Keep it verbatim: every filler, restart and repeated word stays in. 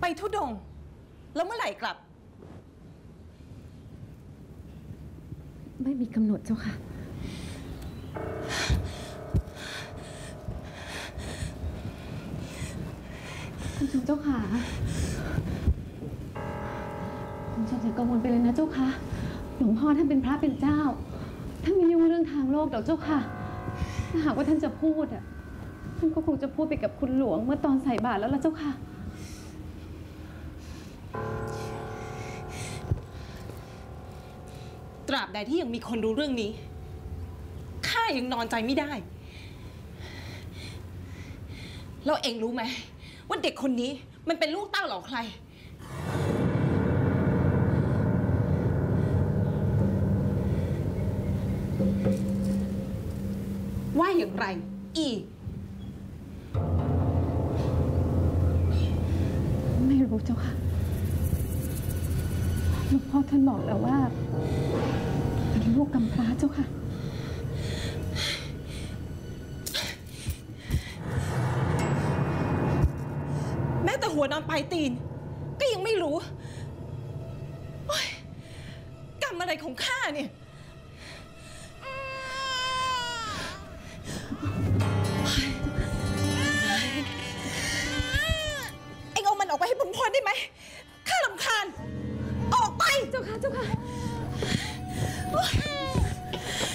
ธุดงค์แล้วเมื่อไหร่กลับไม่มีกำหนดเจ้าค่ะคุณชมเจ้าค่ะคุณชมอย่ากังวลไปเลยนะเจ้าค่ะหลวงพ่อท่านเป็นพระเป็นเจ้าท่านไม่ยุ่งเรื่องทางโลกดอกเจ้าค่ะถ้าหากว่าท่านจะพูดอ่ะท่านก็คงจะพูดไปกับคุณหลวงเมื่อตอนใส่บาตรแล้วล่ะเจ้าค่ะตราบใดที่ยังมีคนรู้เรื่องนี้ข้ายังนอนใจไม่ได้แล้วเองรู้ไหมว่าเด็กคนนี้มันเป็นลูกเต้าเหล่าใครว่าอย่างไรอีไม่รู้เจ้าค่ะหลวงพ่อท่านบอกแล้วว่าเป็นลูกกำพร้าเจ้าค่ะแม้แต่หัวนอนปลายตีนก็ยังไม่รู้กรรมอะไรของข้าเนี่ยเอ็งเอามันออกไปให้พ้นๆได้ไหมข้ารำคาญออกไปเจ้าค่ะเจ้าค่ะ